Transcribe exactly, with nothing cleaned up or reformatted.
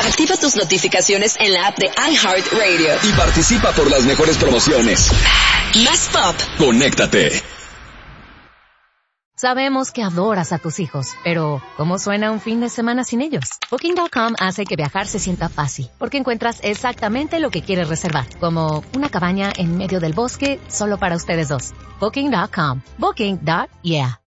Activa tus notificaciones en la app de iHeartRadio. Y participa por las mejores promociones. Más pop. Conéctate. Sabemos que adoras a tus hijos, pero ¿cómo suena un fin de semana sin ellos? Booking punto com hace que viajar se sienta fácil, porque encuentras exactamente lo que quieres reservar, como una cabaña en medio del bosque solo para ustedes dos. Booking punto com. Booking. Yeah.